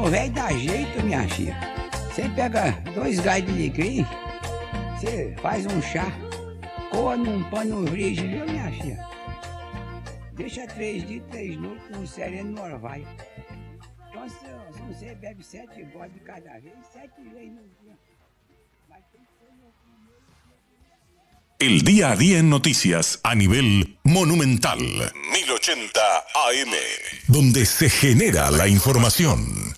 o velho dá jeito, minha filha. Você pega 2 galhos de alecrim, você faz um chá, coa num pano rígido, viu, minha filha? Deixa 3 dias, 3 noites com um sereno no orvalho. Então, se você bebe 7 gotas de cada vez, 7 vezes no dia. El día a día en noticias a nivel monumental. 1080 AM. Donde se genera la información.